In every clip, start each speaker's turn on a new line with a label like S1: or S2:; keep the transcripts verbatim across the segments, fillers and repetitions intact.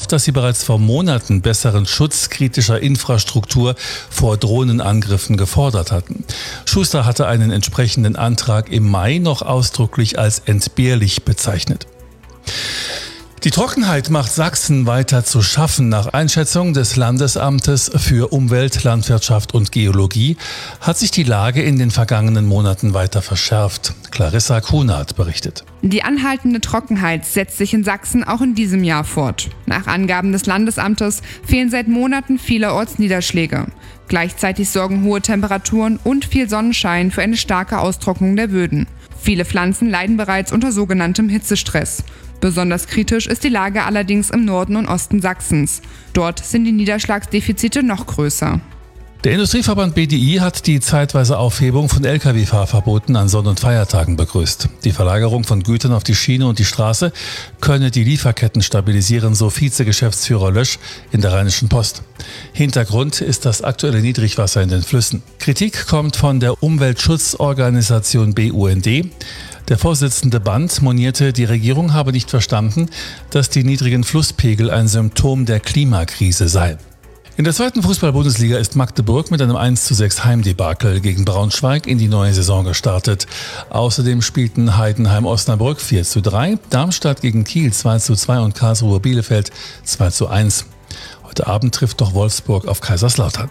S1: dass sie bereits vor Monaten besseren Schutz kritischer Infrastruktur vor Drohnenangriffen gefordert hatten. Schuster hatte einen entsprechenden Antrag im Mai noch ausdrücklich als entbehrlich bezeichnet. Die Trockenheit macht Sachsen weiter zu schaffen. Nach Einschätzung des Landesamtes für Umwelt, Landwirtschaft und Geologie hat sich die Lage in den vergangenen Monaten weiter verschärft. Clarissa Kunert berichtet.
S2: Die anhaltende Trockenheit setzt sich in Sachsen auch in diesem Jahr fort. Nach Angaben des Landesamtes fehlen seit Monaten vielerorts Niederschläge. Gleichzeitig sorgen hohe Temperaturen und viel Sonnenschein für eine starke Austrocknung der Böden. Viele Pflanzen leiden bereits unter sogenanntem Hitzestress. Besonders kritisch ist die Lage allerdings im Norden und Osten Sachsens. Dort sind die Niederschlagsdefizite noch größer.
S1: Der Industrieverband B D I hat die zeitweise Aufhebung von L K W-Fahrverboten an Sonn- und Feiertagen begrüßt. Die Verlagerung von Gütern auf die Schiene und die Straße könne die Lieferketten stabilisieren, so Vizegeschäftsführer Lösch in der Rheinischen Post. Hintergrund ist das aktuelle Niedrigwasser in den Flüssen. Kritik kommt von der Umweltschutzorganisation B U N D. Der Vorsitzende Band monierte, die Regierung habe nicht verstanden, dass die niedrigen Flusspegel ein Symptom der Klimakrise sei. In der zweiten Fußball-Bundesliga ist Magdeburg mit einem eins zu sechs Heimdebakel gegen Braunschweig in die neue Saison gestartet. Außerdem spielten Heidenheim-Osnabrück vier zu drei, Darmstadt gegen Kiel zwei zu zwei und Karlsruhe Bielefeld zwei zu eins. Heute Abend trifft doch Wolfsburg auf Kaiserslautern.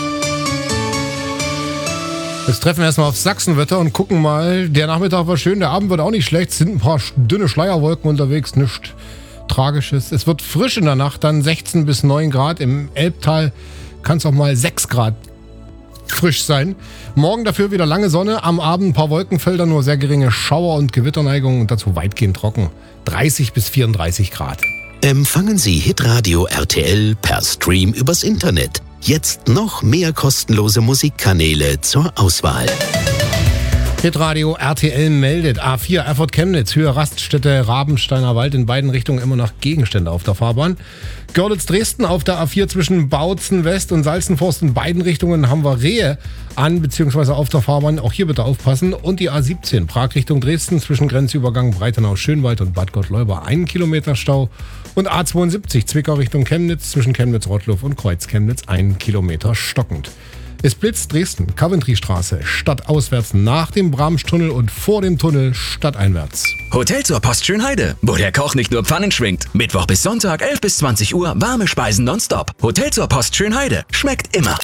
S3: Jetzt treffen wir erstmal auf Sachsenwetter und gucken mal. Der Nachmittag war schön, der Abend wird auch nicht schlecht. Es sind ein paar dünne Schleierwolken unterwegs, nichts Tragisches. Es wird frisch in der Nacht, dann sechzehn bis neun Grad. Im Elbtal kann es auch mal sechs Grad frisch sein. Morgen dafür wieder lange Sonne, am Abend ein paar Wolkenfelder, nur sehr geringe Schauer- und Gewitterneigungen und dazu weitgehend trocken. dreißig bis vierunddreißig Grad.
S4: Empfangen Sie Hitradio R T L per Stream übers Internet. Jetzt noch mehr kostenlose Musikkanäle zur Auswahl.
S3: Hitradio R T L meldet A vier Erfurt-Chemnitz, Höhe Raststätte Rabensteiner Wald, in beiden Richtungen immer noch Gegenstände auf der Fahrbahn. Görlitz-Dresden auf der A vier zwischen Bautzen West und Salzenforst, in beiden Richtungen haben wir Rehe an bzw. auf der Fahrbahn. Auch hier bitte aufpassen. Und die A siebzehn Prag Richtung Dresden zwischen Grenzübergang Breitenau-Schönwald und Bad Gottleuba, einen Kilometer Stau. Und A zweiundsiebzig Zwickau Richtung Chemnitz zwischen Chemnitz-Rottluff und Kreuz-Chemnitz, einen Kilometer stockend. Es blitzt Dresden, Coventry-Straße, stadtauswärts nach dem Bramstunnel und vor dem Tunnel stadteinwärts.
S5: Hotel zur Post Schönheide, wo der Koch nicht nur Pfannen schwingt. Mittwoch bis Sonntag, elf bis zwanzig Uhr, warme Speisen nonstop. Hotel zur Post Schönheide, schmeckt immer.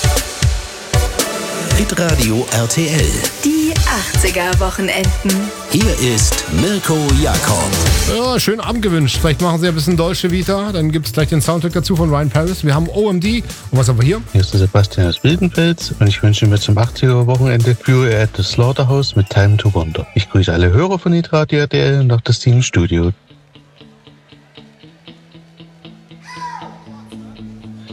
S4: Hitradio R T L.
S6: Die achtziger-Wochenenden.
S4: Hier ist Mirko Jakob.
S3: Ja, schönen Abend gewünscht. Vielleicht machen Sie ein bisschen Dolce Vita. Dann gibt es gleich den Soundtrack dazu von Ryan Paris. Wir haben O M D. Und was haben wir hier?
S7: Hier ist der Sebastian aus Wildenfels und ich wünsche mir zum achtziger-Wochenende Fury at the Slaughterhouse mit Time to Wonder. Ich grüße alle Hörer von Hitradio R T L und auch das Team im Studio.